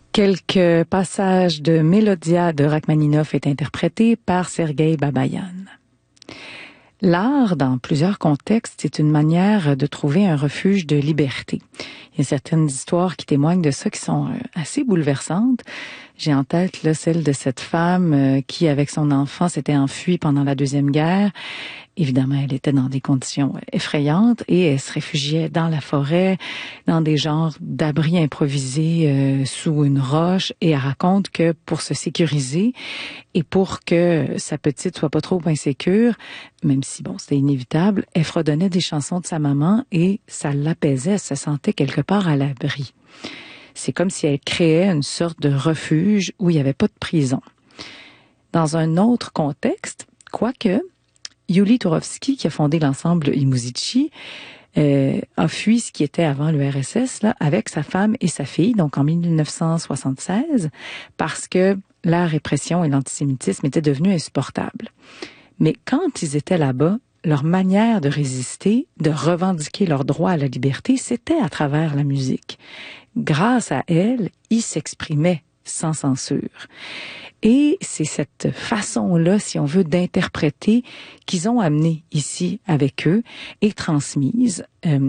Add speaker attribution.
Speaker 1: Quelques passages de Mélodia de Rachmaninov est interprété par Sergueï Babayan. L'art, dans plusieurs contextes, c'est une manière de trouver un refuge de liberté. Il y a certaines histoires qui témoignent de ça, qui sont assez bouleversantes. J'ai en tête là, celle de cette femme qui, avec son enfant, s'était enfuie pendant la Deuxième Guerre. Évidemment, elle était dans des conditions effrayantes et elle se réfugiait dans la forêt, dans des genres d'abris improvisés sous une roche. Et elle raconte que pour se sécuriser et pour que sa petite soit pas trop insécure, même si bon, c'était inévitable, elle fredonnait des chansons de sa maman et ça l'apaisait, elle se sentait quelque part à l'abri. C'est comme si elle créait une sorte de refuge où il n'y avait pas de prison. Dans un autre contexte, quoique, Yuli Turovsky, qui a fondé l'ensemble Imuzici, a fui ce qui était avant l'URSS là, avec sa femme et sa fille, donc en 1976, parce que la répression et l'antisémitisme étaient devenus insupportables. Mais quand ils étaient là-bas, leur manière de résister, de revendiquer leur droit à la liberté, c'était à travers la musique. Grâce à elle, ils s'exprimaient sans censure. Et c'est cette façon-là, si on veut, d'interpréter qu'ils ont amené ici avec eux et transmise.